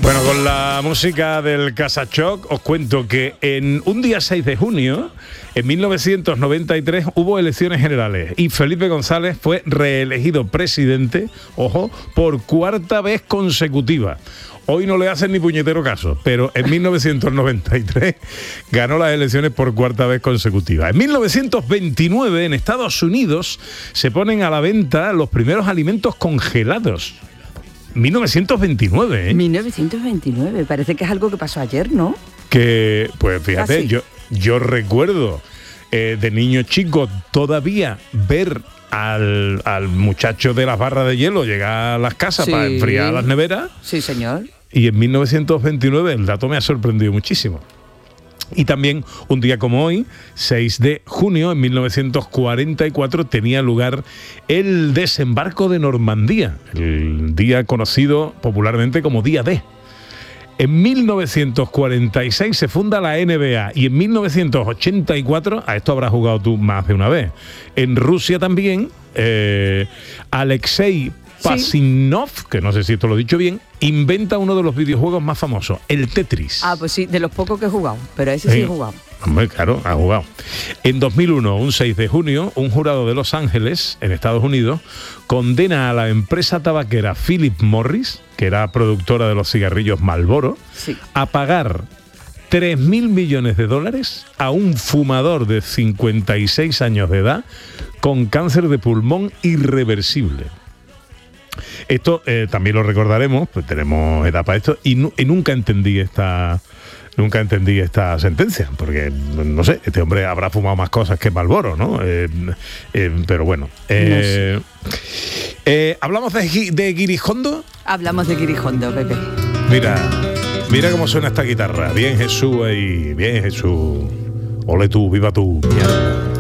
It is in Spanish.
Bueno, con la música del Casachoc os cuento que en un día 6 de junio, en 1993, hubo elecciones generales y Felipe González fue reelegido presidente, ojo, por cuarta vez consecutiva. Hoy no le hacen ni puñetero caso, pero en 1993 ganó las elecciones por cuarta vez consecutiva. En 1929, en Estados Unidos, se ponen a la venta los primeros alimentos congelados. 1929, ¿eh? 1929, parece que es algo que pasó ayer, ¿no? Que, pues fíjate, yo recuerdo de niño chico todavía ver al muchacho de las barras de hielo llegar a las casas para enfriar las neveras. Sí, señor. Y en 1929 el dato me ha sorprendido muchísimo. Y también un día como hoy, 6 de junio, en 1944, tenía lugar el desembarco de Normandía, el día conocido popularmente como Día D. En 1946 se funda la NBA y en 1984, a esto habrás jugado tú más de una vez, en Rusia también, Alexei Pasinov, que no sé si esto lo he dicho bien, inventa uno de los videojuegos más famosos, el Tetris. Ah, pues sí, de los pocos que he jugado, pero ese sí he jugado. Hombre, claro, ha jugado. En 2001, un 6 de junio, un jurado de Los Ángeles, en Estados Unidos, condena a la empresa tabaquera Philip Morris, que era productora de los cigarrillos Marlboro, a pagar $3.000 millones a un fumador de 56 años de edad con cáncer de pulmón irreversible. Esto también lo recordaremos, pues tenemos edad para esto, y nunca entendí esta sentencia, porque, no sé, este hombre habrá fumado más cosas que Marlboro, ¿no? Pero bueno. No sé. ¿Hablamos de Guirijondo? Hablamos de Guirijondo, Pepe. Mira cómo suena esta guitarra. Bien Jesús ahí, bien Jesús. Ole tú, viva tú.